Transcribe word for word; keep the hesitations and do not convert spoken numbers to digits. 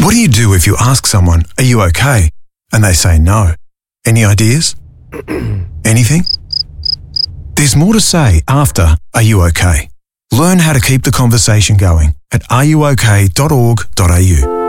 What do you do if you ask someone, "Are you okay?" and they say no? Any ideas? Anything? There's more to say after Are You OK? Learn how to keep the conversation going at are you ok dot org dot a u.